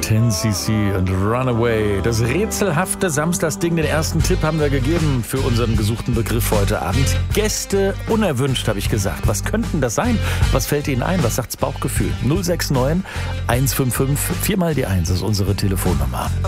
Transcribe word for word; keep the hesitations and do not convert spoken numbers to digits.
ten C C und Runaway. Das rätselhafte Samstagsding, den ersten Tipp haben wir gegeben für unseren gesuchten Begriff heute Abend. Gäste unerwünscht, habe ich gesagt. Was könnten das sein? Was fällt Ihnen ein? Was sagt's Bauchgefühl? null sechs neun eins fünf fünf vier mal die eins ist unsere Telefonnummer.